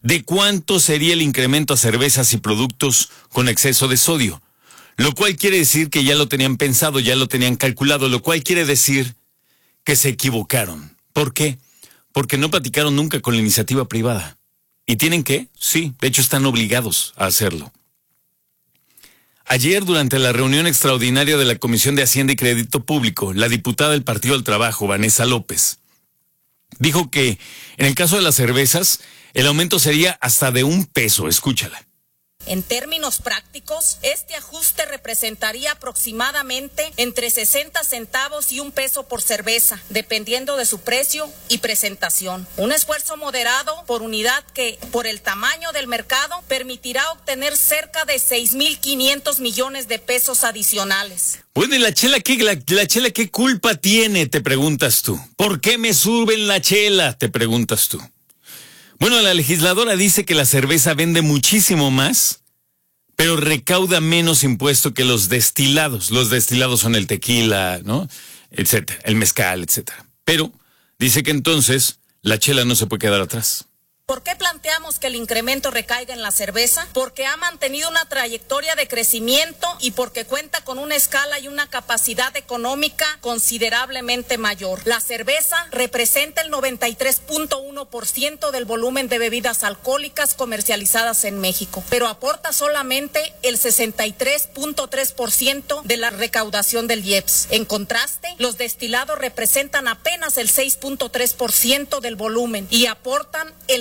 de cuánto sería el incremento a cervezas y productos con exceso de sodio. Lo cual quiere decir que ya lo tenían pensado, ya lo tenían calculado, lo cual quiere decir que se equivocaron. ¿Por qué? Porque no platicaron nunca con la iniciativa privada. ¿Y tienen que? Sí, de hecho están obligados a hacerlo. Ayer, durante la reunión extraordinaria de la Comisión de Hacienda y Crédito Público, la diputada del Partido del Trabajo, Vanessa López, dijo que en el caso de las cervezas, el aumento sería hasta de $1. Escúchala. En términos prácticos, este ajuste representaría aproximadamente entre 60 centavos y $1 por cerveza, dependiendo de su precio y presentación. Un esfuerzo moderado por unidad que, por el tamaño del mercado, permitirá obtener cerca de 6.500 millones de pesos adicionales. Bueno, ¿y la chela qué culpa tiene? Te preguntas tú. ¿Por qué me suben la chela? Te preguntas tú. Bueno, la legisladora dice que la cerveza vende muchísimo más, pero recauda menos impuesto que los destilados. Los destilados son el tequila, ¿no? Etcétera, el mezcal, etcétera. Pero dice que entonces la chela no se puede quedar atrás. ¿Por qué planteamos que el incremento recaiga en la cerveza? Porque ha mantenido una trayectoria de crecimiento y porque cuenta con una escala y una capacidad económica considerablemente mayor. La cerveza representa el 93.1% del volumen de bebidas alcohólicas comercializadas en México, pero aporta solamente el 63.3% de la recaudación del IEPS. En contraste, los destilados representan apenas el 6.3% del volumen y aportan el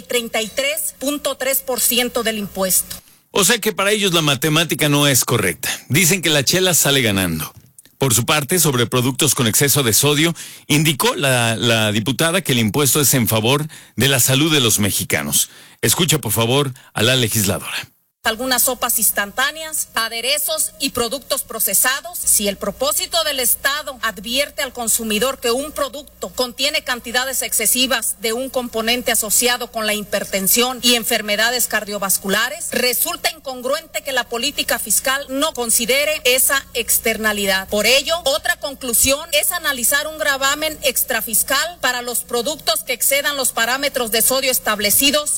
33.3% del impuesto. O sea que para ellos la matemática no es correcta. Dicen que la chela sale ganando. Por su parte, sobre productos con exceso de sodio, indicó la diputada que el impuesto es en favor de la salud de los mexicanos. Escucha, por favor, a la legisladora. Algunas sopas instantáneas, aderezos y productos procesados. Si el propósito del Estado advierte al consumidor que un producto contiene cantidades excesivas de un componente asociado con la hipertensión y enfermedades cardiovasculares, resulta incongruente que la política fiscal no considere esa externalidad. Por ello, otra conclusión es analizar un gravamen extrafiscal para los productos que excedan los parámetros de sodio establecidos.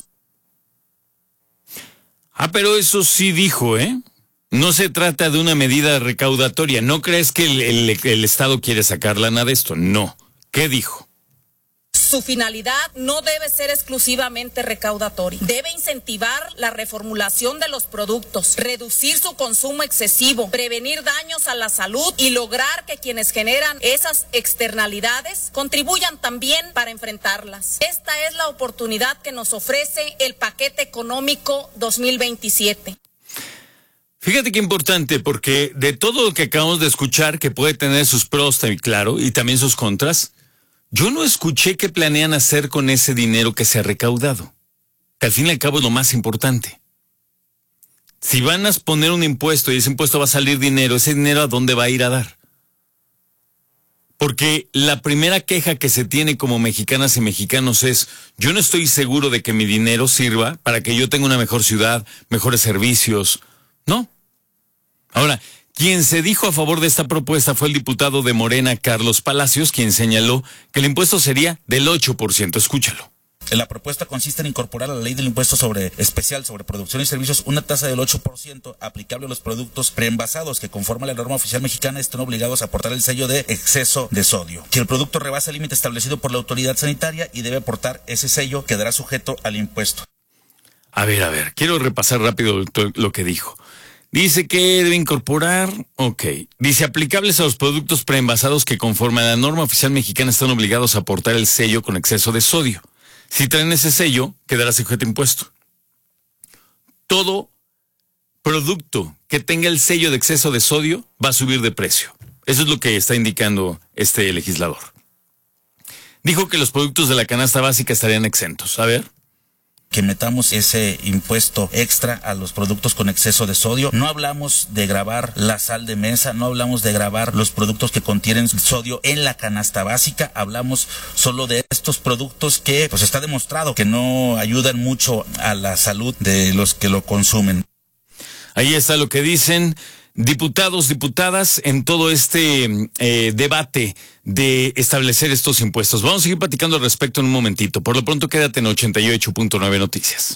Pero eso sí dijo, ¿eh? No se trata de una medida recaudatoria. ¿No crees que el Estado quiere sacar lana de esto? No. ¿Qué dijo? Su finalidad no debe ser exclusivamente recaudatoria. Debe incentivar la reformulación de los productos, reducir su consumo excesivo, prevenir daños a la salud y lograr que quienes generan esas externalidades contribuyan también para enfrentarlas. Esta es la oportunidad que nos ofrece el paquete económico 2027. Fíjate qué importante, porque de todo lo que acabamos de escuchar, que puede tener sus pros, claro, y también sus contras, yo no escuché qué planean hacer con ese dinero que se ha recaudado, que al fin y al cabo es lo más importante. Si van a poner un impuesto y ese impuesto va a salir dinero, ¿ese dinero a dónde va a ir a dar? Porque la primera queja que se tiene como mexicanas y mexicanos es: yo no estoy seguro de que mi dinero sirva para que yo tenga una mejor ciudad, mejores servicios. No. Ahora, quien se dijo a favor de esta propuesta fue el diputado de Morena, Carlos Palacios, quien señaló que el impuesto sería del 8%. Escúchalo. La propuesta consiste en incorporar a la ley del impuesto especial sobre producción y servicios una tasa del 8% aplicable a los productos preenvasados que, conforme a la norma oficial mexicana, estén obligados a aportar el sello de exceso de sodio. Que el producto rebasa el límite establecido por la autoridad sanitaria y debe aportar ese sello, quedará sujeto al impuesto. A ver, quiero repasar rápido lo que dijo. Dice que debe incorporar, dice aplicables a los productos preenvasados que conforme a la norma oficial mexicana están obligados a aportar el sello con exceso de sodio. Si traen ese sello, quedará sujeto a impuesto. Todo producto que tenga el sello de exceso de sodio va a subir de precio. Eso es lo que está indicando este legislador. Dijo que los productos de la canasta básica estarían exentos. A ver. Que metamos ese impuesto extra a los productos con exceso de sodio. No hablamos de gravar la sal de mesa, no hablamos de gravar los productos que contienen sodio en la canasta básica, hablamos solo de estos productos que pues está demostrado que no ayudan mucho a la salud de los que lo consumen. Ahí está lo que dicen diputados, diputadas en todo este debate de establecer estos impuestos. Vamos a seguir platicando al respecto en un momentito. Por lo pronto, quédate en 88.9 Noticias.